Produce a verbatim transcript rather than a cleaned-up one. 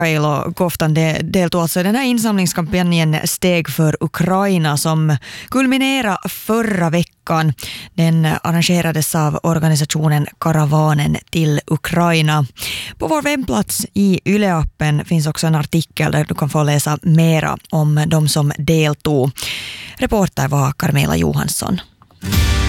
och Koftan deltog alltså i den här insamlingskampanjen Steg för Ukraina som kulminerade förra veckan. Den arrangerades av organisationen Karavanen till Ukraina. På vår webbplats i Yle-appen finns också en artikel där du kan få läsa mera om de som deltog. Reporter var Carmela Johansson.